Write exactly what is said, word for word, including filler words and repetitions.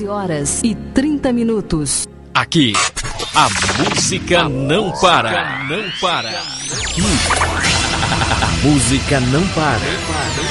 doze horas e trinta minutos. Aqui, a música não para. Não para. Aqui, a música não para.